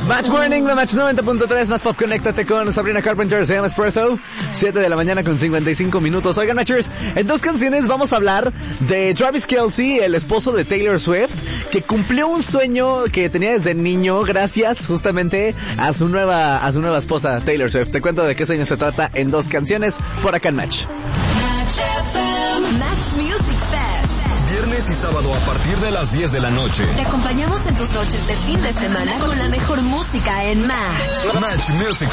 Match Morning, la Match 90.3, más pop, conéctate con Sabrina Carpenter, se llama Espresso, 7 de la mañana con 55 minutos. Oigan, Matchers, en dos canciones vamos a hablar de Travis Kelce, el esposo de Taylor Swift, que cumplió un sueño que tenía desde niño gracias justamente a su nueva esposa, Taylor Swift. Te cuento de qué sueño se trata en dos canciones por acá en Match. Match Music Fest. Viernes y sábado a partir de las 10 de la noche. Te acompañamos en tus noches de fin de semana con la mejor música en Match. Match Music